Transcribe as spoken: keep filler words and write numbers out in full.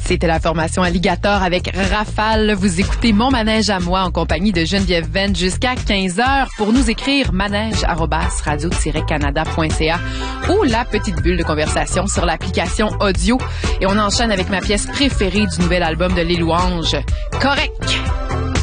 C'était la formation Alligator avec Rafale. Vous écoutez Mon Manège à moi en compagnie de Geneviève Venn jusqu'à quinze heures. Pour nous écrire manège arobase radio tiret canada point c a ou la petite bulle de conversation sur l'application audio. Et on enchaîne avec ma pièce préférée du nouvel album de Les Louanges, Correct.